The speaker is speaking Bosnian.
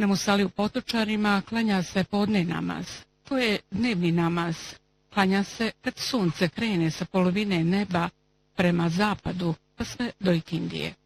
Na Musali u Potočarima klanja se podne namaz. To je dnevni namaz. Klanja se kad sunce krene sa polovine neba prema zapadu pa sve do Ikindije.